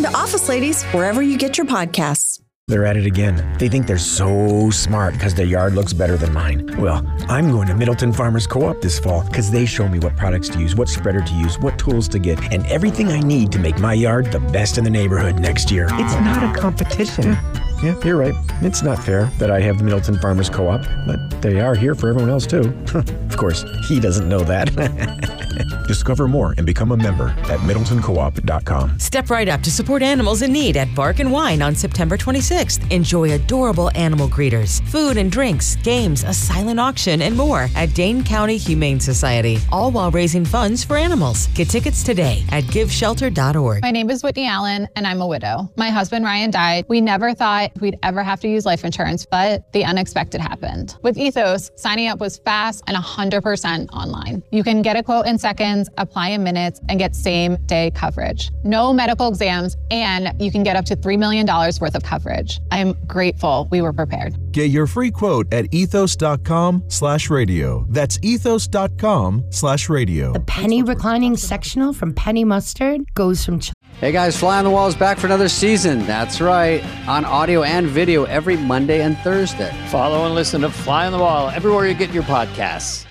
to Office Ladies wherever you get your podcasts. They're at it again. They think they're so smart because their yard looks better than mine. Well, I'm going to Middleton Farmers Co-op this fall because they show me what products to use, what spreader to use, what tools to get, and everything I need to make my yard the best in the neighborhood next year. It's not a competition. Yeah, you're right. It's not fair that I have the Middleton Farmers Co-op, but they are here for everyone else too. Of course, he doesn't know that. Discover more and become a member at middletoncoop.com. Step right up to support animals in need at Bark and Wine on September 26th. Enjoy adorable animal greeters, food and drinks, games, a silent auction, and more at Dane County Humane Society, all while raising funds for animals. Get tickets today at giveshelter.org. My name is Whitney Allen, and I'm a widow. My husband, Ryan, died. We never thought we'd ever have to use life insurance, but the unexpected happened. With Ethos, signing up was fast and 100% online. You can get a quote in seconds, apply in minutes, and get same-day coverage. No medical exams, and you can get up to $3 million worth of coverage. I'm grateful we were prepared. Get your free quote at ethos.com/radio. That's ethos.com/radio. The penny reclining sectional from Penny Mustard goes from... Hey guys, Fly on the Wall is back for another season. That's right, on audio and video every Monday and Thursday. Follow and listen to Fly on the Wall everywhere you get your podcasts.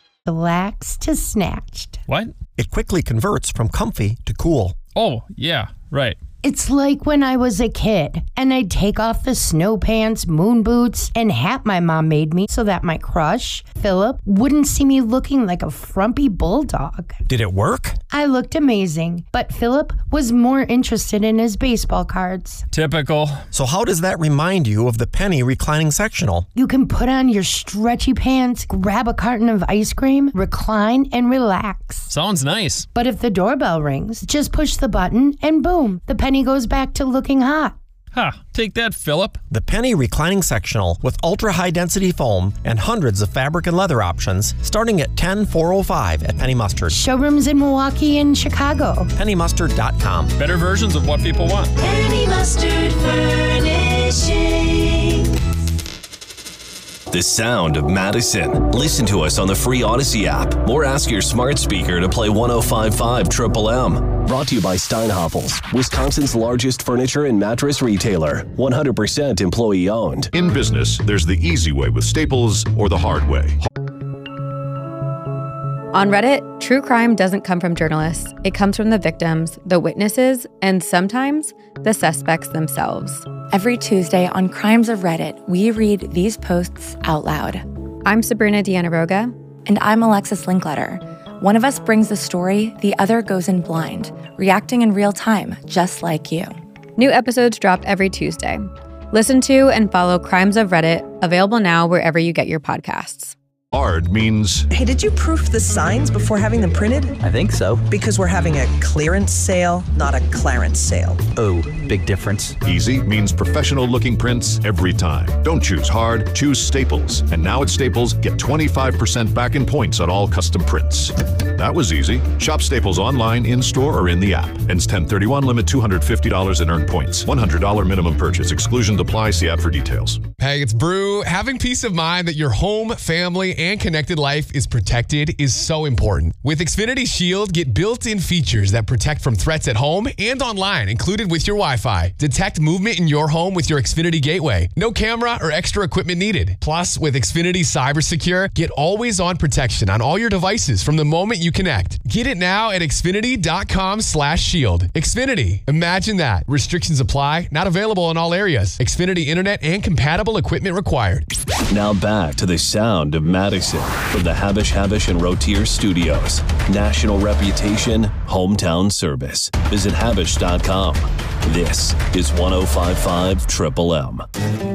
Relax to snatched. What? It quickly converts from comfy to cool. Oh, yeah, right. It's like when I was a kid and I'd take off the snow pants, moon boots, and hat my mom made me so that my crush, Philip, wouldn't see me looking like a frumpy bulldog. Did it work? I looked amazing, but Philip was more interested in his baseball cards. Typical. So how does that remind you of the penny reclining sectional? You can put on your stretchy pants, grab a carton of ice cream, recline, and relax. Sounds nice. But if the doorbell rings, just push the button and boom, the penny goes back to looking hot. Take that, Philip. The penny reclining sectional with ultra-high density foam and hundreds of fabric and leather options starting at $10,405 at Penny Mustard. Showrooms in Milwaukee and Chicago. PennyMustard.com. Better versions of what people want. Penny Mustard Furnishing. The sound of Madison. Listen to us on the free Odyssey app or ask your smart speaker to play 105.5 Triple M. Brought to you by Steinhoffels, Wisconsin's largest furniture and mattress retailer. 100% employee owned. In business, there's the easy way with Staples or the hard way. On Reddit, true crime doesn't come from journalists. It comes from the victims, the witnesses, and sometimes the suspects themselves. Every Tuesday on Crimes of Reddit, we read these posts out loud. I'm Sabrina Dianaroga. And I'm Alexis Linkletter. One of us brings the story, the other goes in blind, reacting in real time, just like you. New episodes drop every Tuesday. Listen to and follow Crimes of Reddit, available now wherever you get your podcasts. Hard means... Hey, did you proof the signs before having them printed? I think so. Because we're having a clearance sale, not a Clarence sale. Oh, big difference. Easy means professional-looking prints every time. Don't choose hard, choose Staples. And now at Staples, get 25% back in points on all custom prints. That was easy. Shop Staples online, in-store, or in the app. Ends 10/31, limit $250 in earned points. $100 minimum purchase. Exclusions apply. See app for details. Hey, it's Brew. Having peace of mind that your home, family, and connected life is protected is so important. With Xfinity Shield, get built-in features that protect from threats at home and online, included with your Wi-Fi. Detect movement in your home with your Xfinity Gateway. No camera or extra equipment needed. Plus, with Xfinity CyberSecure, get always-on protection on all your devices from the moment you connect. Get it now at Xfinity.com/shield. Xfinity. Imagine that. Restrictions apply. Not available in all areas. Xfinity Internet and compatible equipment required. Now back to the sound of Madison from the Habish and Rotier Studios. National reputation, hometown service. Visit Habish.com. This is 105.5 Triple M.